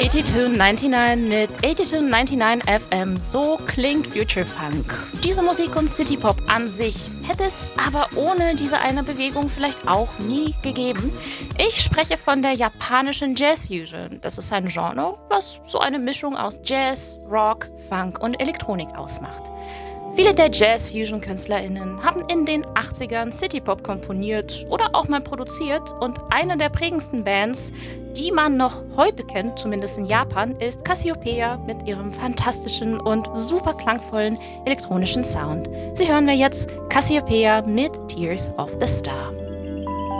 8299 mit 8299 FM, so klingt Future Funk. Diese Musik und City Pop an sich hätte es aber ohne diese eine Bewegung vielleicht auch nie gegeben. Ich spreche von der japanischen Jazz Fusion. Das ist ein Genre, was so eine Mischung aus Jazz, Rock, Funk und Elektronik ausmacht. Viele der Jazz-Fusion-KünstlerInnen haben in den 80ern City-Pop komponiert oder auch mal produziert und eine der prägendsten Bands, die man noch heute kennt, zumindest in Japan, ist Cassiopeia mit ihrem fantastischen und super klangvollen elektronischen Sound. Sie hören wir jetzt Cassiopeia mit Tears of the Star.